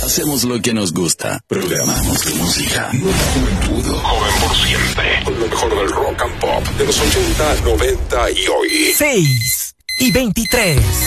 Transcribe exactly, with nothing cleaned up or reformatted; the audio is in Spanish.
Hacemos lo que nos gusta. Programamos tu música. Nueva juventud. Joven por siempre. Con lo mejor del rock and pop de los ochenta, noventa y hoy. seis y veintitrés.